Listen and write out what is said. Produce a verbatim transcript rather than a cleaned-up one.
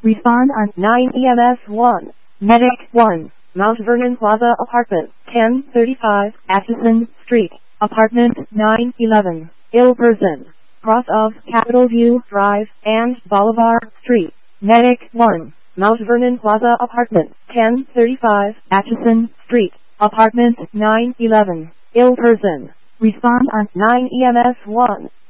Respond on nine E M S one. Medic one. Mount Vernon Plaza Apartment, ten thirty-five, Atchison Street, Apartment nine eleven, ill person, cross of Capitol View Drive and Bolivar Street. Medic one. Mount Vernon Plaza Apartment, ten thirty-five, Atchison Street, Apartment nine eleven, ill person. Respond on nine E M S one.